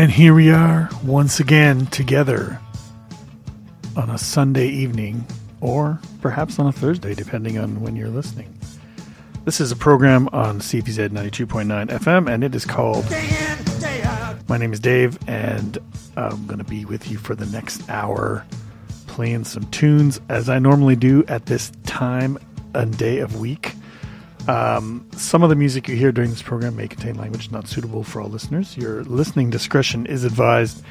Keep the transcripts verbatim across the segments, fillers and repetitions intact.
And here we are once again together on a Sunday evening, or perhaps on a Thursday, depending on when you're listening. This is a program on C F Z ninety-two point nine F M, and it is called Day In, Day Out. My name is Dave, and I'm going to be with you for the next hour, playing some tunes, as I normally do at this time and day of week. Um, some of the music you hear during this program may contain language not suitable for all listeners. Your listening discretion is advised.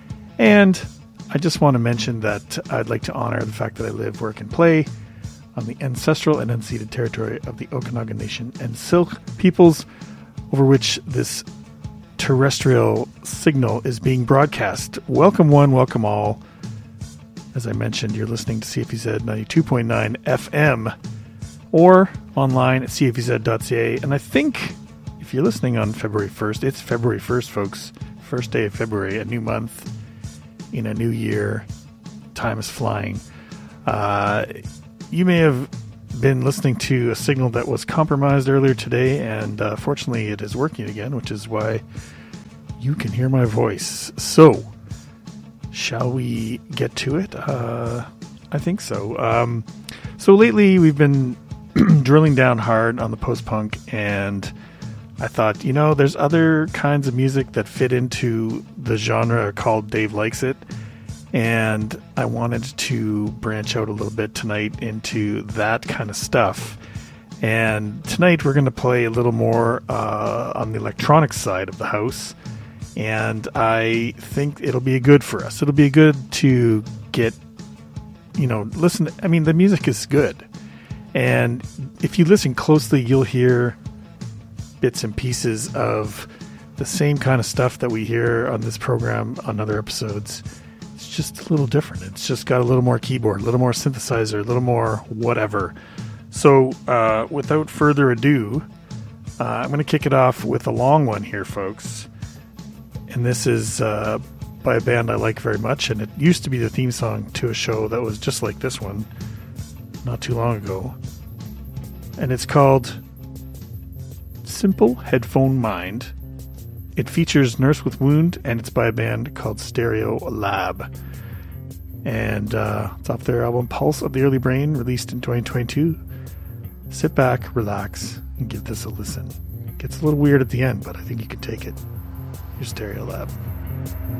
And I just want to mention that I'd like to honor the fact that I live, work, and play on the ancestral and unceded territory of the Okanagan Nation and Syilx peoples, over which this terrestrial signal is being broadcast. Welcome one, welcome all. As I mentioned, you're listening to C F Z ninety-two point nine F M, or online at c f z dot c a. And I think if you're listening on February first, it's February first, folks. First day of February, a new month in a new year. Time is flying. Uh, you may have been listening to a signal that was compromised earlier today, and uh, fortunately it is working again, which is why you can hear my voice. So, shall we get to it? Uh, I think so. Um, so lately we've been drilling down hard on the post-punk, and I thought, you know, there's other kinds of music that fit into the genre called Dave Likes It, and I wanted to branch out a little bit tonight into that kind of stuff. And tonight we're going to play a little more uh, on the electronic side of the house, and I think it'll be good for us. It'll be good to get, you know, listen. I mean, the music is good. And if you listen closely, you'll hear bits and pieces of the same kind of stuff that we hear on this program on other episodes. It's just a little different. It's just got a little more keyboard, a little more synthesizer, a little more whatever. So uh, without further ado, uh, I'm going to kick it off with a long one here, folks. And this is uh, by a band I like very much. And it used to be the theme song to a show that was just like this one not too long ago, and it's called Simple Headphone Mind. It features Nurse with Wound, and it's by a band called Stereo Lab, and uh, it's off their album Pulse of the Early Brain, released in twenty twenty-two. Sit back, relax, and give this a listen. It gets a little weird at the end, but I think you can take it. Here's Stereo Lab.